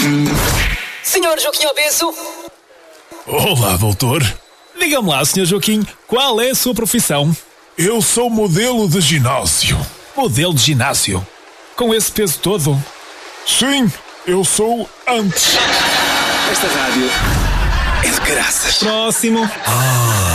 Senhor Joaquim Obeso? Olá, doutor. Diga-me lá, Sr. Joaquim, qual é a sua profissão? Eu sou modelo de ginásio. Modelo de ginásio? Com esse peso todo? Sim, eu sou antes. Esta rádio é de graças. Próximo.